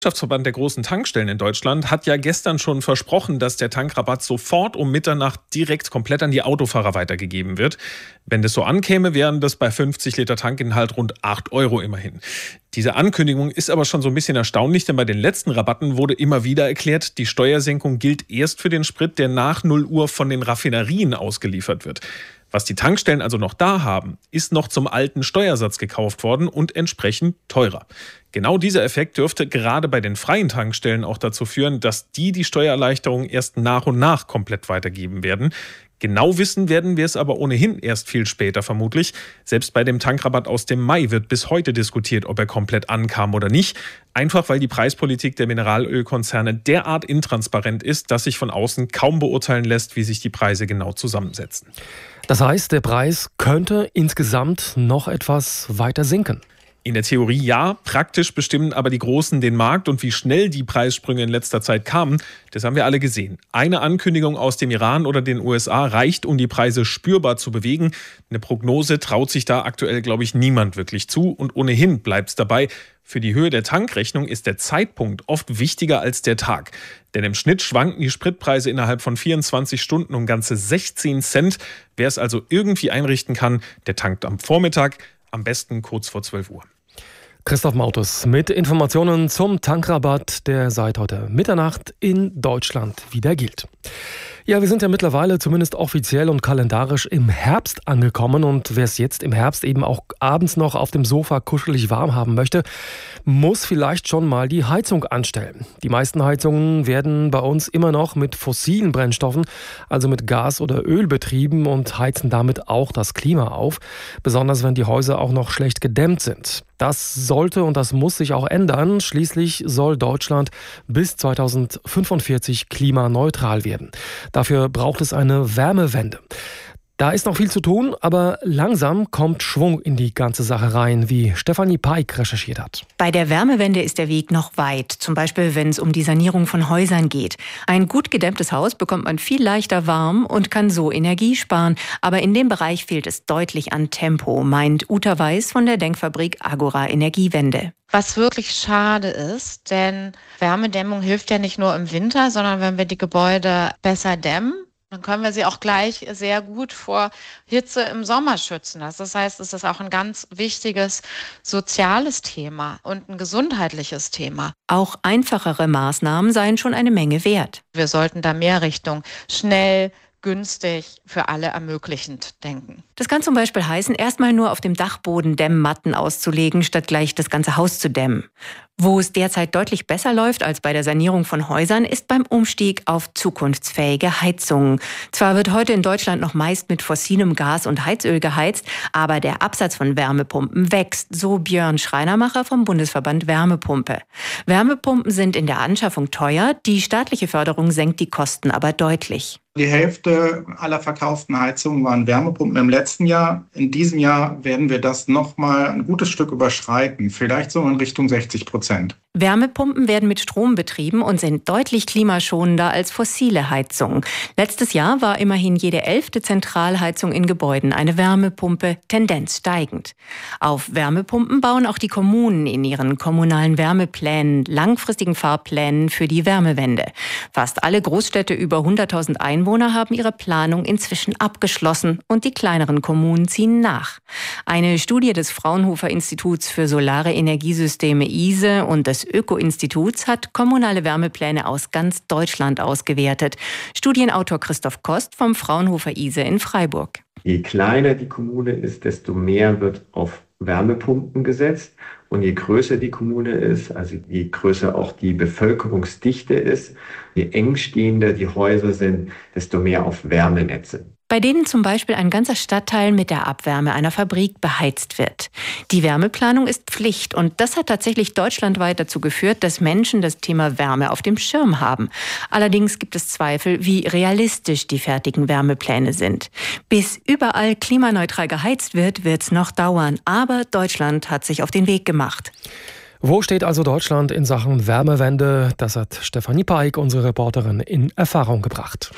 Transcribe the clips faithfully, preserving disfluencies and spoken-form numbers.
Der Wirtschaftsverband der großen Tankstellen in Deutschland hat ja gestern schon versprochen, dass der Tankrabatt sofort um Mitternacht direkt komplett an die Autofahrer weitergegeben wird. Wenn das so ankäme, wären das bei fünfzig Liter Tankinhalt rund acht Euro immerhin. Diese Ankündigung ist aber schon so ein bisschen erstaunlich, denn bei den letzten Rabatten wurde immer wieder erklärt, die Steuersenkung gilt erst für den Sprit, der nach null Uhr von den Raffinerien ausgeliefert wird. Was die Tankstellen also noch da haben, ist noch zum alten Steuersatz gekauft worden und entsprechend teurer. Genau dieser Effekt dürfte gerade bei den freien Tankstellen auch dazu führen, dass die die Steuererleichterung erst nach und nach komplett weitergeben werden. Genau wissen werden wir es aber ohnehin erst viel später vermutlich. Selbst bei dem Tankrabatt aus dem Mai wird bis heute diskutiert, ob er komplett ankam oder nicht. Einfach weil die Preispolitik der Mineralölkonzerne derart intransparent ist, dass sich von außen kaum beurteilen lässt, wie sich die Preise genau zusammensetzen. Das heißt, der Preis könnte insgesamt noch etwas weiter sinken. In der Theorie ja, praktisch bestimmen aber die Großen den Markt und wie schnell die Preissprünge in letzter Zeit kamen, das haben wir alle gesehen. Eine Ankündigung aus dem Iran oder den U S A reicht, um die Preise spürbar zu bewegen. Eine Prognose traut sich da aktuell, glaube ich, niemand wirklich zu und ohnehin bleibt es dabei. Für die Höhe der Tankrechnung ist der Zeitpunkt oft wichtiger als der Tag. Denn im Schnitt schwanken die Spritpreise innerhalb von vierundzwanzig Stunden um ganze sechzehn Cent. Wer es also irgendwie einrichten kann, der tankt am Vormittag, am besten kurz vor zwölf Uhr. Christoph Mautus mit Informationen zum Tankrabatt, der seit heute Mitternacht in Deutschland wieder gilt. Ja, wir sind ja mittlerweile zumindest offiziell und kalendarisch im Herbst angekommen und wer es jetzt im Herbst eben auch abends noch auf dem Sofa kuschelig warm haben möchte, muss vielleicht schon mal die Heizung anstellen. Die meisten Heizungen werden bei uns immer noch mit fossilen Brennstoffen, also mit Gas oder Öl betrieben und heizen damit auch das Klima auf, besonders wenn die Häuser auch noch schlecht gedämmt sind. Das sollte und das muss sich auch ändern. Schließlich soll Deutschland bis zweitausendfünfundvierzig klimaneutral werden. Dafür braucht es eine Wärmewende. Da ist noch viel zu tun, aber langsam kommt Schwung in die ganze Sache rein, wie Stefanie Peik recherchiert hat. Bei der Wärmewende ist der Weg noch weit, zum Beispiel wenn es um die Sanierung von Häusern geht. Ein gut gedämmtes Haus bekommt man viel leichter warm und kann so Energie sparen. Aber in dem Bereich fehlt es deutlich an Tempo, meint Uta Weiß von der Denkfabrik Agora Energiewende. Was wirklich schade ist, denn Wärmedämmung hilft ja nicht nur im Winter, sondern wenn wir die Gebäude besser dämmen, dann können wir sie auch gleich sehr gut vor Hitze im Sommer schützen. Das heißt, es ist auch ein ganz wichtiges soziales Thema und ein gesundheitliches Thema. Auch einfachere Maßnahmen seien schon eine Menge wert. Wir sollten da mehr Richtung schnell, günstig, für alle ermöglichend denken. Das kann zum Beispiel heißen, erstmal nur auf dem Dachboden Dämmmatten auszulegen, statt gleich das ganze Haus zu dämmen. Wo es derzeit deutlich besser läuft als bei der Sanierung von Häusern, ist beim Umstieg auf zukunftsfähige Heizungen. Zwar wird heute in Deutschland noch meist mit fossilem Gas und Heizöl geheizt, aber der Absatz von Wärmepumpen wächst, so Björn Schreinermacher vom Bundesverband Wärmepumpe. Wärmepumpen sind in der Anschaffung teuer, die staatliche Förderung senkt die Kosten aber deutlich. Die Hälfte aller verkauften Heizungen waren Wärmepumpen im letzten Jahr. In diesem Jahr werden wir das noch mal ein gutes Stück überschreiten, vielleicht so in Richtung sechzig Prozent. Wärmepumpen werden mit Strom betrieben und sind deutlich klimaschonender als fossile Heizungen. Letztes Jahr war immerhin jede elfte Zentralheizung in Gebäuden eine Wärmepumpe, Tendenz steigend. Auf Wärmepumpen bauen auch die Kommunen in ihren kommunalen Wärmeplänen, langfristigen Fahrplänen für die Wärmewende. Fast alle Großstädte über hunderttausend Einwohner haben ihre Planung inzwischen abgeschlossen und die kleineren Kommunen ziehen nach. Eine Studie des Fraunhofer Instituts für Solare Energiesysteme I S E und des Öko-Instituts hat kommunale Wärmepläne aus ganz Deutschland ausgewertet. Studienautor Christoph Kost vom Fraunhofer I S E in Freiburg. Je kleiner die Kommune ist, desto mehr wird auf Wärmepumpen gesetzt. Und je größer die Kommune ist, also je größer auch die Bevölkerungsdichte ist, je engstehender die Häuser sind, desto mehr auf Wärmenetze. Bei denen zum Beispiel ein ganzer Stadtteil mit der Abwärme einer Fabrik beheizt wird. Die Wärmeplanung ist Pflicht und das hat tatsächlich deutschlandweit dazu geführt, dass Menschen das Thema Wärme auf dem Schirm haben. Allerdings gibt es Zweifel, wie realistisch die fertigen Wärmepläne sind. Bis überall klimaneutral geheizt wird, wird es noch dauern. Aber Deutschland hat sich auf den Weg gemacht. Wo steht also Deutschland in Sachen Wärmewende? Das hat Stefanie Peik, unsere Reporterin, in Erfahrung gebracht.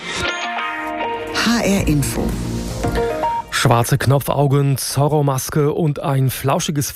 H R Info. Schwarze Knopfaugen, Zorro-Maske und ein flauschiges Fell.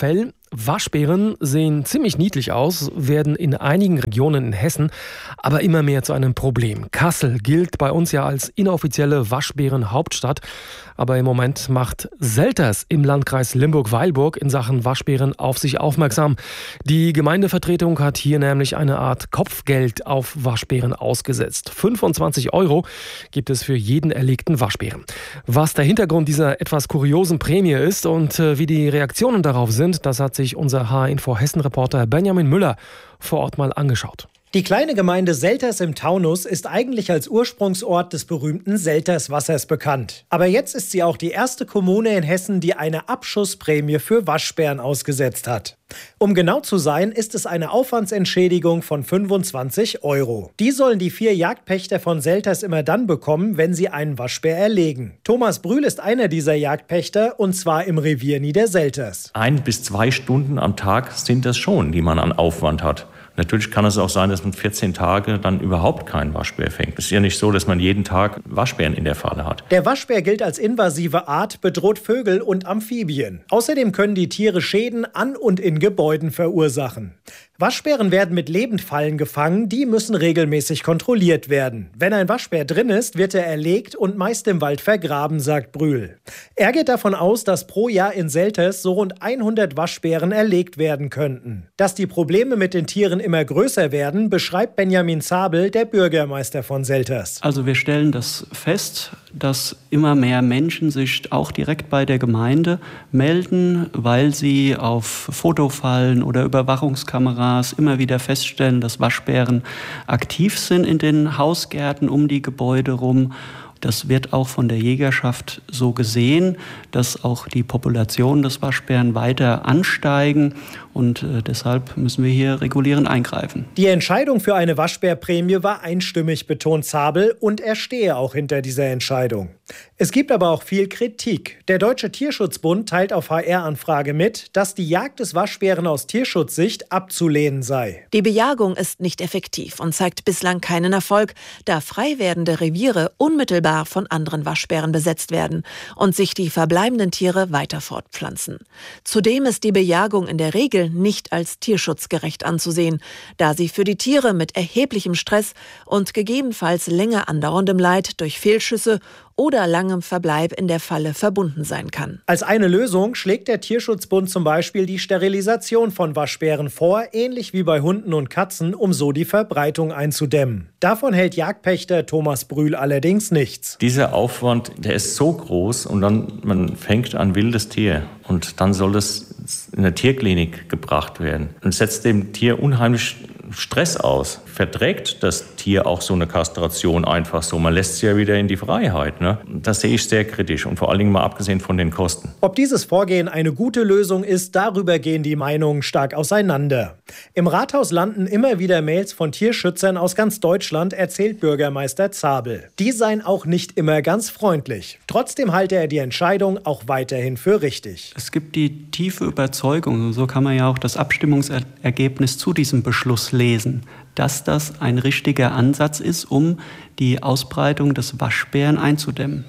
Waschbären sehen ziemlich niedlich aus, werden in einigen Regionen in Hessen aber immer mehr zu einem Problem. Kassel gilt bei uns ja als inoffizielle Waschbärenhauptstadt, aber im Moment macht Selters im Landkreis Limburg-Weilburg in Sachen Waschbären auf sich aufmerksam. Die Gemeindevertretung hat hier nämlich eine Art Kopfgeld auf Waschbären ausgesetzt. fünfundzwanzig Euro gibt es für jeden erlegten Waschbären. Was der Hintergrund dieser etwas kuriosen Prämie ist und wie die Reaktionen darauf sind, das hat sich unser H R-Info Hessen-Reporter Benjamin Müller vor Ort mal angeschaut. Die kleine Gemeinde Selters im Taunus ist eigentlich als Ursprungsort des berühmten Selterswassers bekannt. Aber jetzt ist sie auch die erste Kommune in Hessen, die eine Abschussprämie für Waschbären ausgesetzt hat. Um genau zu sein, ist es eine Aufwandsentschädigung von fünfundzwanzig Euro. Die sollen die vier Jagdpächter von Selters immer dann bekommen, wenn sie einen Waschbär erlegen. Thomas Brühl ist einer dieser Jagdpächter, und zwar im Revier Niederselters. Ein bis zwei Stunden am Tag sind das schon, die man an Aufwand hat. Natürlich kann es auch sein, dass man vierzehn Tage dann überhaupt keinen Waschbär fängt. Es ist ja nicht so, dass man jeden Tag Waschbären in der Falle hat. Der Waschbär gilt als invasive Art, bedroht Vögel und Amphibien. Außerdem können die Tiere Schäden an und in Gebäuden verursachen. Waschbären werden mit Lebendfallen gefangen, die müssen regelmäßig kontrolliert werden. Wenn ein Waschbär drin ist, wird er erlegt und meist im Wald vergraben, sagt Brühl. Er geht davon aus, dass pro Jahr in Selters so rund hundert Waschbären erlegt werden könnten. Dass die Probleme mit den Tieren immer größer werden, beschreibt Benjamin Zabel, der Bürgermeister von Selters. Also wir stellen das fest, dass immer mehr Menschen sich auch direkt bei der Gemeinde melden, weil sie auf Fotofallen oder Überwachungskameras immer wieder feststellen, dass Waschbären aktiv sind in den Hausgärten um die Gebäude rum. Das wird auch von der Jägerschaft so gesehen, dass auch die Population des Waschbären weiter ansteigen. Und äh, deshalb müssen wir hier regulierend eingreifen. Die Entscheidung für eine Waschbärprämie war einstimmig, betont Zabel, und er stehe auch hinter dieser Entscheidung. Es gibt aber auch viel Kritik. Der Deutsche Tierschutzbund teilt auf H R-Anfrage mit, dass die Jagd des Waschbären aus Tierschutzsicht abzulehnen sei. Die Bejagung ist nicht effektiv und zeigt bislang keinen Erfolg, da frei werdende Reviere unmittelbar von anderen Waschbären besetzt werden und sich die verbleibenden Tiere weiter fortpflanzen. Zudem ist die Bejagung in der Regel nicht als tierschutzgerecht anzusehen, da sie für die Tiere mit erheblichem Stress und gegebenenfalls länger andauerndem Leid durch Fehlschüsse oder langem Verbleib in der Falle verbunden sein kann. Als eine Lösung schlägt der Tierschutzbund zum Beispiel die Sterilisation von Waschbären vor, ähnlich wie bei Hunden und Katzen, um so die Verbreitung einzudämmen. Davon hält Jagdpächter Thomas Brühl allerdings nichts. Dieser Aufwand, der ist so groß, und dann man fängt ein wildes Tier und dann soll es in eine Tierklinik gebracht werden und setzt dem Tier unheimlich Stress aus. Verträgt das Tier auch so eine Kastration einfach so? Man lässt es ja wieder in die Freiheit. Ne? Das sehe ich sehr kritisch, und vor allen Dingen mal abgesehen von den Kosten. Ob dieses Vorgehen eine gute Lösung ist, darüber gehen die Meinungen stark auseinander. Im Rathaus landen immer wieder Mails von Tierschützern aus ganz Deutschland, erzählt Bürgermeister Zabel. Die seien auch nicht immer ganz freundlich. Trotzdem halte er die Entscheidung auch weiterhin für richtig. Es gibt die tiefe Überzeugung, so kann man ja auch das Abstimmungsergebnis zu diesem Beschluss lesen, dass das ein richtiger Ansatz ist, um die Ausbreitung des Waschbären einzudämmen.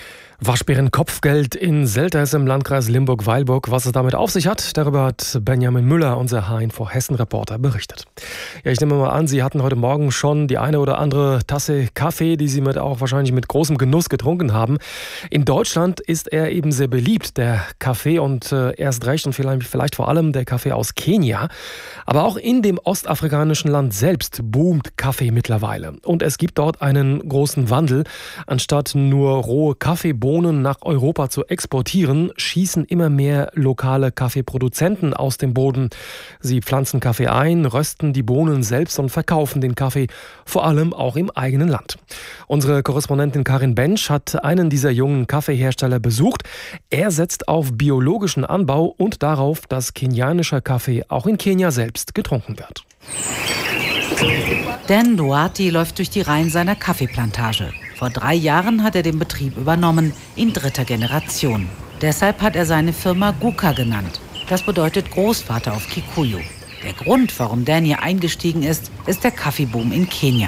Waschbärenkopfgeld in Selters im Landkreis Limburg-Weilburg. Was es damit auf sich hat, darüber hat Benjamin Müller, unser H R Info Hessen-Reporter, berichtet. Ja, ich nehme mal an, Sie hatten heute Morgen schon die eine oder andere Tasse Kaffee, die Sie mit auch wahrscheinlich mit großem Genuss getrunken haben. In Deutschland ist er eben sehr beliebt, der Kaffee, und äh, erst recht und vielleicht, vielleicht vor allem der Kaffee aus Kenia. Aber auch in dem ostafrikanischen Land selbst boomt Kaffee mittlerweile. Und es gibt dort einen großen Wandel. Anstatt nur rohe Kaffeebohnen nach Europa zu exportieren, schießen immer mehr lokale Kaffeeproduzenten aus dem Boden. Sie pflanzen Kaffee ein, rösten die Bohnen selbst und verkaufen den Kaffee, vor allem auch im eigenen Land. Unsere Korrespondentin Karin Bensch hat einen dieser jungen Kaffeehersteller besucht. Er setzt auf biologischen Anbau und darauf, dass kenianischer Kaffee auch in Kenia selbst getrunken wird. Dan Duarte läuft durch die Reihen seiner Kaffeeplantage. Vor drei Jahren hat er den Betrieb übernommen, in dritter Generation. Deshalb hat er seine Firma Guka genannt. Das bedeutet Großvater auf Kikuyu. Der Grund, warum Dan hier eingestiegen ist, ist der Kaffeeboom in Kenia.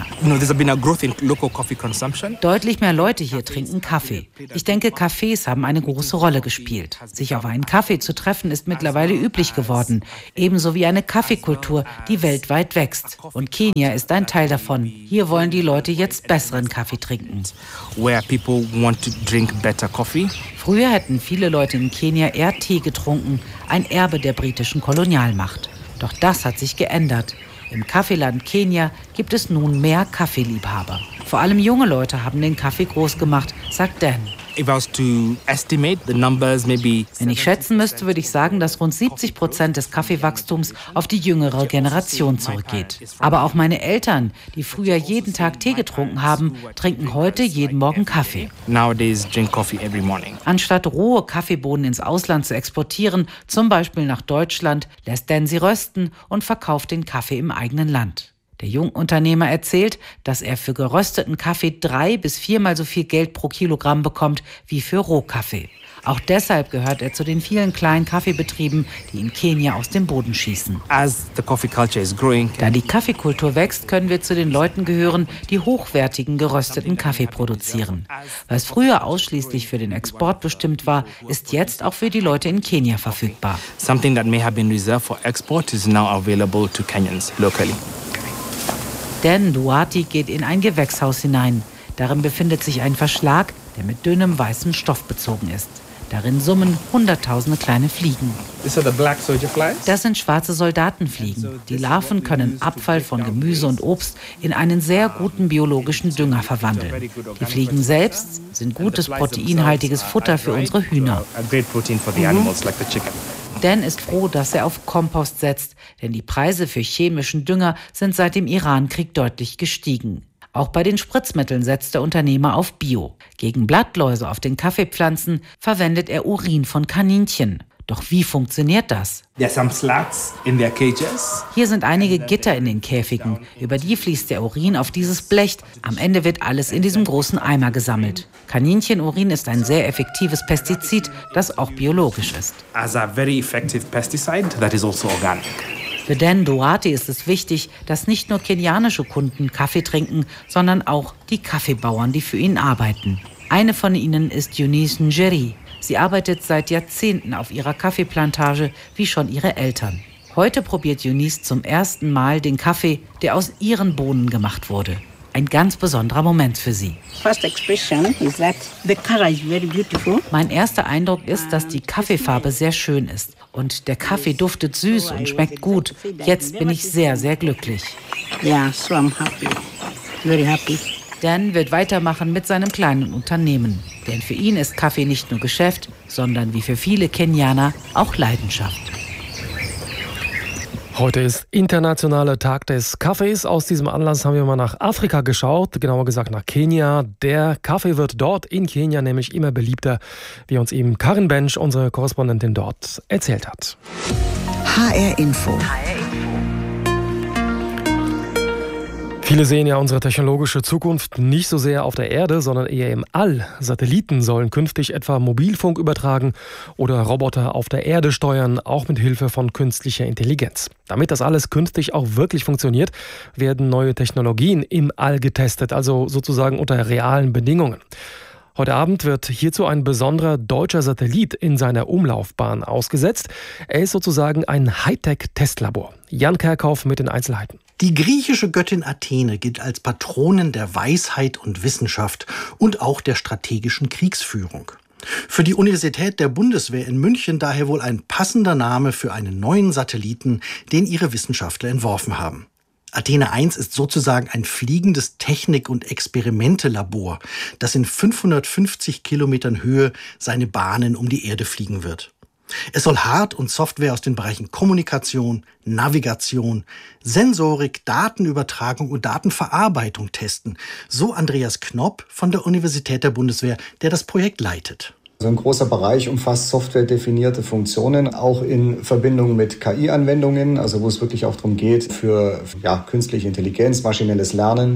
Deutlich mehr Leute hier trinken Kaffee. Ich denke, Cafés haben eine große Rolle gespielt. Sich auf einen Kaffee zu treffen, ist mittlerweile üblich geworden. Ebenso wie eine Kaffeekultur, die weltweit wächst. Und Kenia ist ein Teil davon. Hier wollen die Leute jetzt besseren Kaffee trinken. Früher hätten viele Leute in Kenia eher Tee getrunken, ein Erbe der britischen Kolonialmacht. Doch das hat sich geändert. Im Kaffeeland Kenia gibt es nun mehr Kaffeeliebhaber. Vor allem junge Leute haben den Kaffee groß gemacht, sagt Dan. Wenn ich schätzen müsste, würde ich sagen, dass rund siebzig Prozent des Kaffeewachstums auf die jüngere Generation zurückgeht. Aber auch meine Eltern, die früher jeden Tag Tee getrunken haben, trinken heute jeden Morgen Kaffee. Anstatt rohe Kaffeebohnen ins Ausland zu exportieren, zum Beispiel nach Deutschland, lässt Dan sie rösten und verkauft den Kaffee im eigenen Land. Der Jungunternehmer erzählt, dass er für gerösteten Kaffee drei bis viermal so viel Geld pro Kilogramm bekommt wie für Rohkaffee. Auch deshalb gehört er zu den vielen kleinen Kaffeebetrieben, die in Kenia aus dem Boden schießen. Da die Kaffeekultur wächst, können wir zu den Leuten gehören, die hochwertigen gerösteten Kaffee produzieren. Was früher ausschließlich für den Export bestimmt war, ist jetzt auch für die Leute in Kenia verfügbar. Something that may have been reserved for export is now available to Kenyans locally. Dan Duarte geht in ein Gewächshaus hinein. Darin befindet sich ein Verschlag, der mit dünnem weißem Stoff bezogen ist. Darin summen hunderttausende kleine Fliegen. Das sind schwarze Soldatenfliegen. Die Larven können Abfall von Gemüse und Obst in einen sehr guten biologischen Dünger verwandeln. Die Fliegen selbst sind gutes proteinhaltiges Futter für unsere Hühner. Dan ist froh, dass er auf Kompost setzt, denn die Preise für chemischen Dünger sind seit dem Irankrieg deutlich gestiegen. Auch bei den Spritzmitteln setzt der Unternehmer auf Bio. Gegen Blattläuse auf den Kaffeepflanzen verwendet er Urin von Kaninchen. Doch wie funktioniert das? Hier sind einige Gitter in den Käfigen. Über die fließt der Urin auf dieses Blech. Am Ende wird alles in diesem großen Eimer gesammelt. Kaninchenurin ist ein sehr effektives Pestizid, das auch biologisch ist. Für Dan Duarte ist es wichtig, dass nicht nur kenianische Kunden Kaffee trinken, sondern auch die Kaffeebauern, die für ihn arbeiten. Eine von ihnen ist Eunice Njeri. Sie arbeitet seit Jahrzehnten auf ihrer Kaffeeplantage, wie schon ihre Eltern. Heute probiert Eunice zum ersten Mal den Kaffee, der aus ihren Bohnen gemacht wurde. Ein ganz besonderer Moment für sie. Mein erster Eindruck ist, dass die Kaffeefarbe sehr schön ist. Und der Kaffee duftet süß und schmeckt gut. Jetzt bin ich sehr, sehr glücklich. Yeah, so I'm happy. Very happy. Dan wird weitermachen mit seinem kleinen Unternehmen. Denn für ihn ist Kaffee nicht nur Geschäft, sondern wie für viele Kenianer auch Leidenschaft. Heute ist internationaler Tag des Kaffees. Aus diesem Anlass haben wir mal nach Afrika geschaut, genauer gesagt nach Kenia. Der Kaffee wird dort in Kenia nämlich immer beliebter, wie uns eben Karin Bench, unsere Korrespondentin dort, erzählt hat. H R Info. Viele sehen ja unsere technologische Zukunft nicht so sehr auf der Erde, sondern eher im All. Satelliten sollen künftig etwa Mobilfunk übertragen oder Roboter auf der Erde steuern, auch mit Hilfe von künstlicher Intelligenz. Damit das alles künftig auch wirklich funktioniert, werden neue Technologien im All getestet, also sozusagen unter realen Bedingungen. Heute Abend wird hierzu ein besonderer deutscher Satellit in seiner Umlaufbahn ausgesetzt. Er ist sozusagen ein Hightech-Testlabor. Jan Kerkhoff mit den Einzelheiten. Die griechische Göttin Athene gilt als Patronin der Weisheit und Wissenschaft und auch der strategischen Kriegsführung. Für die Universität der Bundeswehr in München daher wohl ein passender Name für einen neuen Satelliten, den ihre Wissenschaftler entworfen haben. Athene eins ist sozusagen ein fliegendes Technik- und Experimente-Labor, das in fünfhundertfünfzig Kilometern Höhe seine Bahnen um die Erde fliegen wird. Es soll Hard- und Software aus den Bereichen Kommunikation, Navigation, Sensorik, Datenübertragung und Datenverarbeitung testen. So Andreas Knopp von der Universität der Bundeswehr, der das Projekt leitet. So ein großer Bereich umfasst softwaredefinierte Funktionen, auch in Verbindung mit K I-Anwendungen, also wo es wirklich auch darum geht, für ja, künstliche Intelligenz, maschinelles Lernen,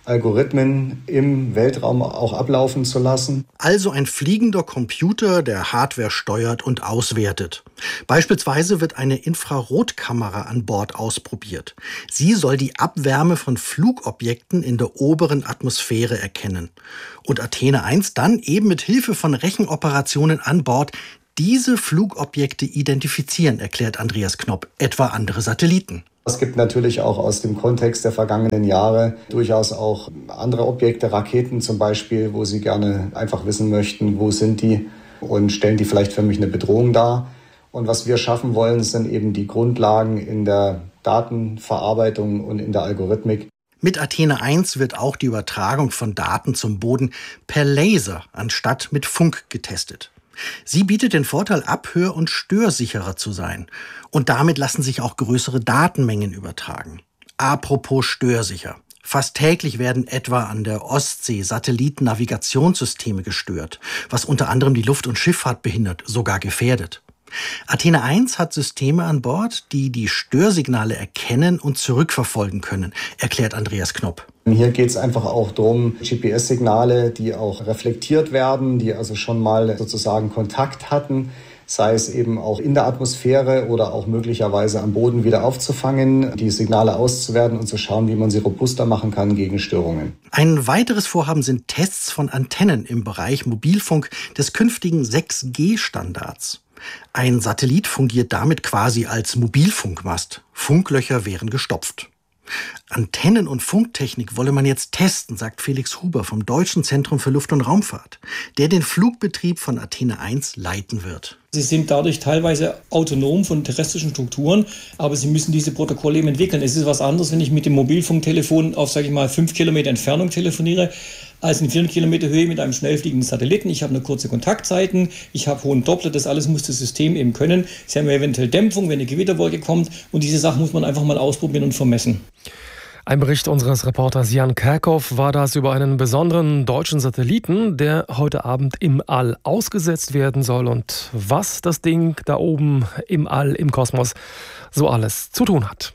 Algorithmen im Weltraum auch ablaufen zu lassen. Also ein fliegender Computer, der Hardware steuert und auswertet. Beispielsweise wird eine Infrarotkamera an Bord ausprobiert. Sie soll die Abwärme von Flugobjekten in der oberen Atmosphäre erkennen. Und Athene eins dann eben mit Hilfe von Rechenoperationen an Bord diese Flugobjekte identifizieren, erklärt Andreas Knopp, etwa andere Satelliten. Es gibt natürlich auch aus dem Kontext der vergangenen Jahre durchaus auch andere Objekte, Raketen zum Beispiel, wo Sie gerne einfach wissen möchten, wo sind die und stellen die vielleicht für mich eine Bedrohung dar. Und was wir schaffen wollen, sind eben die Grundlagen in der Datenverarbeitung und in der Algorithmik. Mit Athene eins wird auch die Übertragung von Daten zum Boden per Laser anstatt mit Funk getestet. Sie bietet den Vorteil, abhör- und störsicherer zu sein. Und damit lassen sich auch größere Datenmengen übertragen. Apropos störsicher. Fast täglich werden etwa an der Ostsee Satellitennavigationssysteme gestört, was unter anderem die Luft- und Schifffahrt behindert, sogar gefährdet. Athene eins hat Systeme an Bord, die die Störsignale erkennen und zurückverfolgen können, erklärt Andreas Knopp. Hier geht es einfach auch darum, G P S-Signale, die auch reflektiert werden, die also schon mal sozusagen Kontakt hatten, sei es eben auch in der Atmosphäre oder auch möglicherweise am Boden wieder aufzufangen, die Signale auszuwerten und zu schauen, wie man sie robuster machen kann gegen Störungen. Ein weiteres Vorhaben sind Tests von Antennen im Bereich Mobilfunk des künftigen sechs G Standards. Ein Satellit fungiert damit quasi als Mobilfunkmast. Funklöcher wären gestopft. Antennen- und Funktechnik wolle man jetzt testen, sagt Felix Huber vom Deutschen Zentrum für Luft- und Raumfahrt, der den Flugbetrieb von Athene eins leiten wird. Sie sind dadurch teilweise autonom von terrestrischen Strukturen, aber sie müssen diese Protokolle eben entwickeln. Es ist was anderes, wenn ich mit dem Mobilfunktelefon auf, sage ich mal, fünf Kilometer Entfernung telefoniere, als in vierhundert Kilometer Höhe mit einem schnell fliegenden Satelliten. Ich habe eine kurze Kontaktzeiten, ich habe hohen Doppler, das alles muss das System eben können. Sie haben eventuell Dämpfung, wenn eine Gewitterwolke kommt, und diese Sachen muss man einfach mal ausprobieren und vermessen. Ein Bericht unseres Reporters Jan Kerkhoff war das über einen besonderen deutschen Satelliten, der heute Abend im All ausgesetzt werden soll und was das Ding da oben im All, im Kosmos, so alles zu tun hat.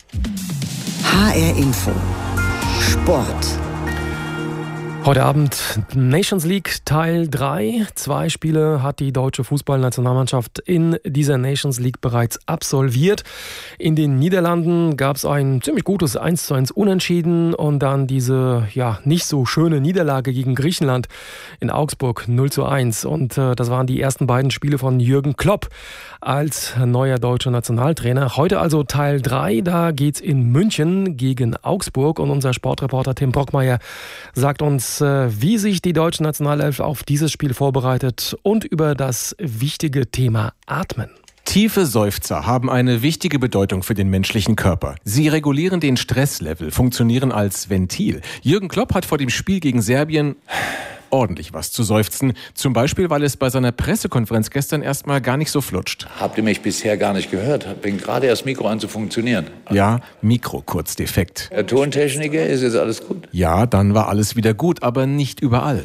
H R Info Sport. Heute Abend Nations League Teil drei. Zwei Spiele hat die deutsche Fußballnationalmannschaft in dieser Nations League bereits absolviert. In den Niederlanden gab es ein ziemlich gutes eins zu eins Unentschieden und dann diese ja nicht so schöne Niederlage gegen Griechenland in Augsburg null zu eins. Und äh, das waren die ersten beiden Spiele von Jürgen Klopp als neuer deutscher Nationaltrainer. Heute also Teil drei, da geht's in München gegen Augsburg und unser Sportreporter Tim Brockmeier sagt uns, wie sich die deutsche Nationalelf auf dieses Spiel vorbereitet und über das wichtige Thema Atmen. Tiefe Seufzer haben eine wichtige Bedeutung für den menschlichen Körper. Sie regulieren den Stresslevel, funktionieren als Ventil. Jürgen Klopp hat vor dem Spiel gegen Serbien ordentlich was zu seufzen. Zum Beispiel, weil es bei seiner Pressekonferenz gestern erstmal gar nicht so flutscht. Habt ihr mich bisher gar nicht gehört? Fängt gerade erst Mikro an zu funktionieren. Ja, Mikro kurz defekt. Herr Tontechniker, ist jetzt alles gut? Ja, dann war alles wieder gut, aber nicht überall.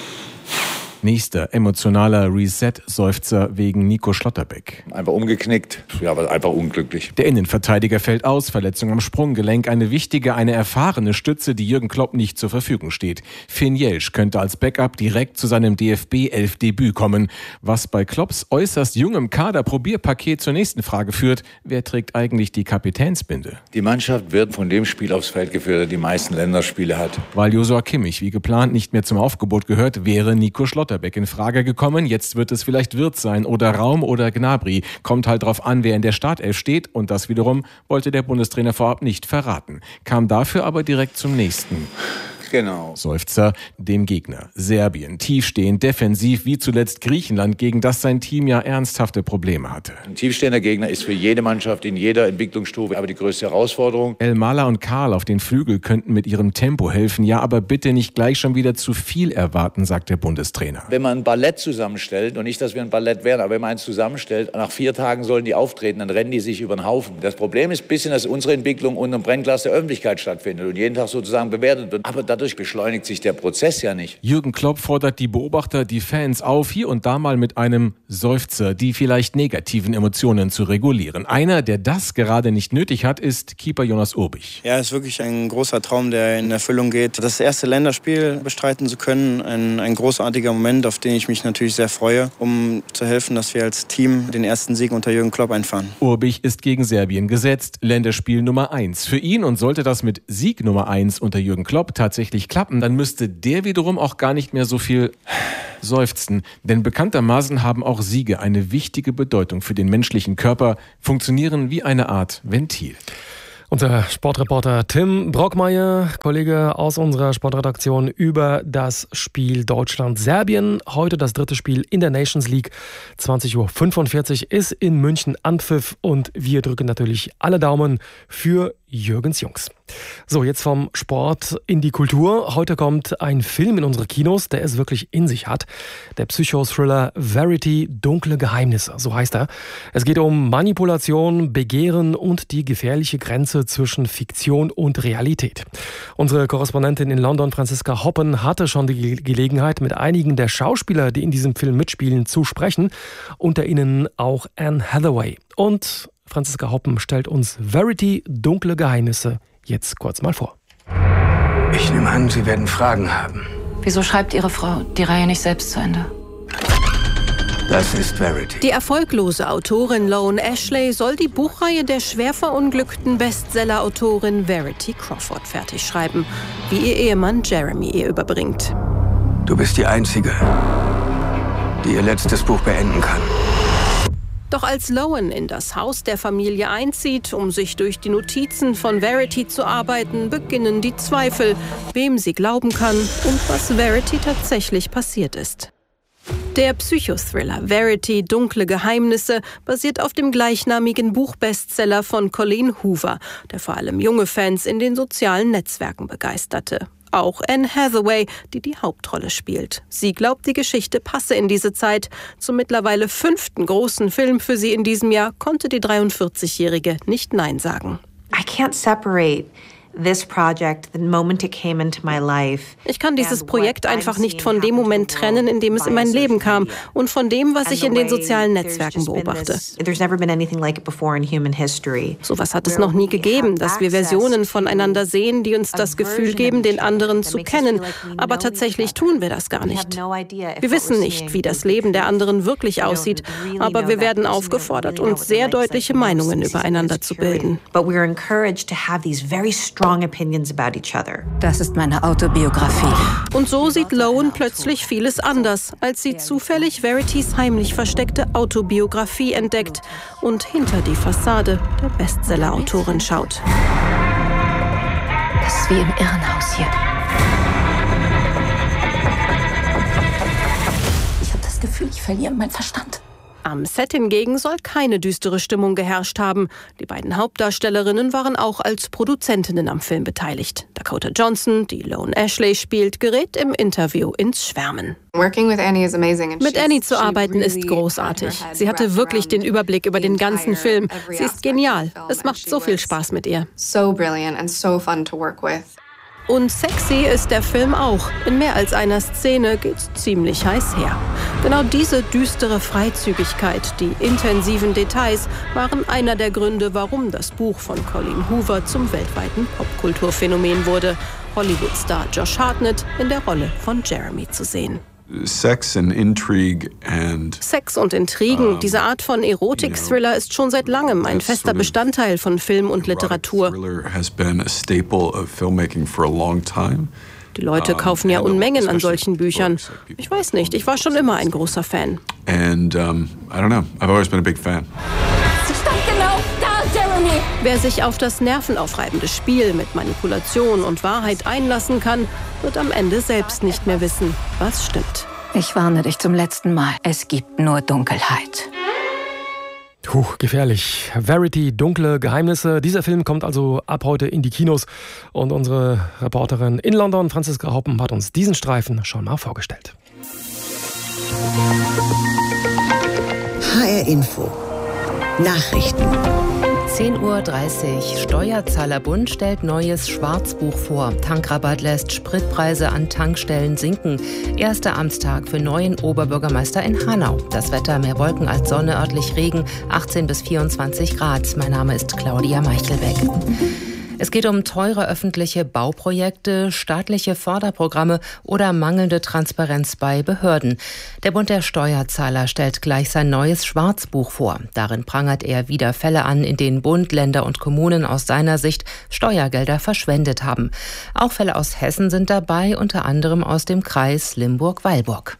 Nächster emotionaler Reset-Seufzer wegen Nico Schlotterbeck. Einfach umgeknickt, ja, aber einfach unglücklich. Der Innenverteidiger fällt aus, Verletzung am Sprunggelenk, eine wichtige, eine erfahrene Stütze, die Jürgen Klopp nicht zur Verfügung steht. Finn Jelsch könnte als Backup direkt zu seinem D F B elf Debüt kommen. Was bei Klopps äußerst jungem Kader-Probierpaket zur nächsten Frage führt, wer trägt eigentlich die Kapitänsbinde? Die Mannschaft wird von dem Spiel aufs Feld geführt, der die meisten Länderspiele hat. Weil Joshua Kimmich wie geplant nicht mehr zum Aufgebot gehört, wäre Nico Schlotterbeck in Frage gekommen. Jetzt wird es vielleicht Wirtz sein oder Raum oder Gnabry. Kommt halt drauf an, wer in der Startelf steht. Und das wiederum wollte der Bundestrainer vorab nicht verraten. Kam dafür aber direkt zum nächsten. Genau. Seufzer dem Gegner. Serbien, tiefstehend, defensiv, wie zuletzt Griechenland, gegen das sein Team ja ernsthafte Probleme hatte. Ein tiefstehender Gegner ist für jede Mannschaft in jeder Entwicklungsstufe aber die größte Herausforderung. Elmala und Karl auf den Flügel könnten mit ihrem Tempo helfen. Ja, aber bitte nicht gleich schon wieder zu viel erwarten, sagt der Bundestrainer. Wenn man ein Ballett zusammenstellt, und nicht, dass wir ein Ballett wären, aber wenn man eins zusammenstellt, nach vier Tagen sollen die auftreten, dann rennen die sich über den Haufen. Das Problem ist ein bisschen, dass unsere Entwicklung unter dem Brennglas der Öffentlichkeit stattfindet und jeden Tag sozusagen bewertet wird. Aber dadurch beschleunigt sich der Prozess ja nicht. Jürgen Klopp fordert die Beobachter, die Fans auf, hier und da mal mit einem Seufzer die vielleicht negativen Emotionen zu regulieren. Einer, der das gerade nicht nötig hat, ist Keeper Jonas Urbich. Ja, es ist wirklich ein großer Traum, der in Erfüllung geht. Das erste Länderspiel bestreiten zu können, ein, ein großartiger Moment, auf den ich mich natürlich sehr freue, um zu helfen, dass wir als Team den ersten Sieg unter Jürgen Klopp einfahren. Urbich ist gegen Serbien gesetzt, Länderspiel Nummer eins für ihn, und sollte das mit Sieg Nummer eins unter Jürgen Klopp tatsächlich klappen, dann müsste der wiederum auch gar nicht mehr so viel seufzen. Denn bekanntermaßen haben auch Siege eine wichtige Bedeutung für den menschlichen Körper, funktionieren wie eine Art Ventil. Unser Sportreporter Tim Brockmeier, Kollege aus unserer Sportredaktion, über das Spiel Deutschland-Serbien. Heute das dritte Spiel in der Nations League. zwanzig Uhr fünfundvierzig ist in München Anpfiff und wir drücken natürlich alle Daumen für Jürgens Jungs. So, jetzt vom Sport in die Kultur. Heute kommt ein Film in unsere Kinos, der es wirklich in sich hat. Der Psychothriller Verity, dunkle Geheimnisse, so heißt er. Es geht um Manipulation, Begehren und die gefährliche Grenze zwischen Fiktion und Realität. Unsere Korrespondentin in London, Franziska Hoppen, hatte schon die Gelegenheit, mit einigen der Schauspieler, die in diesem Film mitspielen, zu sprechen. Unter ihnen auch Anne Hathaway. Und Franziska Hoppen stellt uns Verity, dunkle Geheimnisse jetzt kurz mal vor. Ich nehme an, Sie werden Fragen haben. Wieso schreibt Ihre Frau die Reihe nicht selbst zu Ende? Das ist Verity. Die erfolglose Autorin Lone Ashley soll die Buchreihe der schwer verunglückten Bestseller-Autorin Verity Crawford fertigschreiben, wie ihr Ehemann Jeremy ihr überbringt. Du bist die Einzige, die ihr letztes Buch beenden kann. Doch als Lowen in das Haus der Familie einzieht, um sich durch die Notizen von Verity zu arbeiten, beginnen die Zweifel, wem sie glauben kann und was Verity tatsächlich passiert ist. Der Psychothriller Verity, dunkle Geheimnisse basiert auf dem gleichnamigen Buchbestseller von Colleen Hoover, der vor allem junge Fans in den sozialen Netzwerken begeisterte. Auch Anne Hathaway, die die Hauptrolle spielt. Sie glaubt, die Geschichte passe in diese Zeit. Zum mittlerweile fünften großen Film für sie in diesem Jahr konnte die dreiundvierzigjährige nicht Nein sagen. I can't separate this project, the moment it came into my life. Ich kann dieses Projekt einfach nicht von dem Moment trennen, in dem es in mein Leben kam und von dem, was ich in den sozialen Netzwerken beobachte. Sowas hat es noch nie gegeben, dass wir Versionen voneinander sehen, die uns das Gefühl geben, den anderen zu kennen. Aber tatsächlich tun wir das gar nicht. Wir wissen nicht, wie das Leben der anderen wirklich aussieht, aber wir werden aufgefordert, uns sehr deutliche Meinungen übereinander zu bilden. Das ist meine Autobiografie. Und so sieht Lowen plötzlich vieles anders, als sie zufällig Verity's heimlich versteckte Autobiografie entdeckt und hinter die Fassade der Bestseller-Autorin schaut. Das ist wie im Irrenhaus hier. Ich habe das Gefühl, ich verliere meinen Verstand. Am Set hingegen soll keine düstere Stimmung geherrscht haben. Die beiden Hauptdarstellerinnen waren auch als Produzentinnen am Film beteiligt. Dakota Johnson, die Lone Ashley spielt, gerät im Interview ins Schwärmen. Mit Annie zu arbeiten ist großartig. Sie hatte wirklich den Überblick über den ganzen Film. Sie ist genial. Es macht so viel Spaß mit ihr. Und sexy ist der Film auch. In mehr als einer Szene geht's ziemlich heiß her. Genau diese düstere Freizügigkeit, die intensiven Details waren einer der Gründe, warum das Buch von Colleen Hoover zum weltweiten Popkulturphänomen wurde. Hollywood-Star Josh Hartnett in der Rolle von Jeremy zu sehen. Sex and intrigue and Sex und Intrigen, diese Art von Erotik-Thriller ist schon seit langem ein fester Bestandteil von Film und Literatur. Die Leute kaufen ja Unmengen an solchen Büchern. Ich weiß nicht, ich war schon immer ein großer Fan. And um, I don't know, I've always been a big fan. Sie stand genau da, Jeremy! Wer sich auf das nervenaufreibende Spiel mit Manipulation und Wahrheit einlassen kann, wird am Ende selbst nicht mehr wissen, was stimmt. Ich warne dich zum letzten Mal. Es gibt nur Dunkelheit. Puh, gefährlich. Verity, dunkle Geheimnisse. Dieser Film kommt also ab heute in die Kinos. Und unsere Reporterin in London, Franziska Hoppen, hat uns diesen Streifen schon mal vorgestellt. H R Info. Nachrichten. zehn Uhr dreißig. Steuerzahlerbund stellt neues Schwarzbuch vor. Tankrabatt lässt Spritpreise an Tankstellen sinken. Erster Amtstag für neuen Oberbürgermeister in Hanau. Das Wetter: mehr Wolken als Sonne, örtlich Regen, achtzehn bis vierundzwanzig Grad. Mein Name ist Claudia Meichelbeck. Es geht um teure öffentliche Bauprojekte, staatliche Förderprogramme oder mangelnde Transparenz bei Behörden. Der Bund der Steuerzahler stellt gleich sein neues Schwarzbuch vor. Darin prangert er wieder Fälle an, in denen Bund, Länder und Kommunen aus seiner Sicht Steuergelder verschwendet haben. Auch Fälle aus Hessen sind dabei, unter anderem aus dem Kreis Limburg-Weilburg.